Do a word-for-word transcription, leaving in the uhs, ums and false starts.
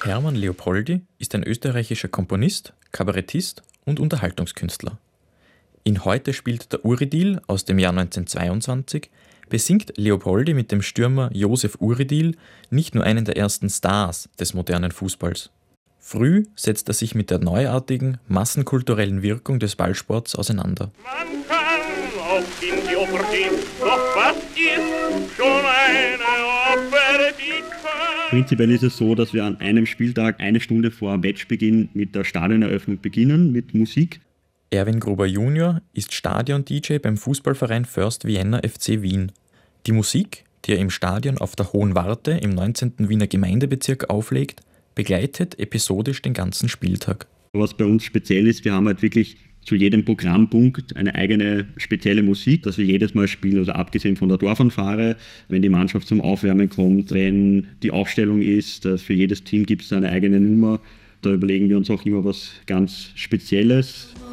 Hermann Leopoldi ist ein österreichischer Komponist, Kabarettist und Unterhaltungskünstler. In Heute spielt der Uridil aus dem Jahr neunzehnhundertzweiundzwanzig besingt Leopoldi mit dem Stürmer Josef Uridil nicht nur einen der ersten Stars des modernen Fußballs. Früh setzt er sich mit der neuartigen, massenkulturellen Wirkung des Ballsports auseinander. Man kann oft in die Oper gehen, doch was ist schon eine Oper, die kann... Prinzipiell ist es so, dass wir an einem Spieltag eine Stunde vor Matchbeginn mit der Stadioneröffnung beginnen, mit Musik. Erwin Gruber Junior ist Stadion-D J beim Fußballverein First Vienna F C Wien. Die Musik, die er im Stadion auf der Hohen Warte im neunzehnten Wiener Gemeindebezirk auflegt, begleitet episodisch den ganzen Spieltag. Was bei uns speziell ist, wir haben halt wirklich zu jedem Programmpunkt eine eigene spezielle Musik, dass wir jedes Mal spielen, also abgesehen von der Dorfanfahre, wenn die Mannschaft zum Aufwärmen kommt, wenn die Aufstellung ist, für jedes Team gibt es eine eigene Nummer. Da überlegen wir uns auch immer was ganz Spezielles.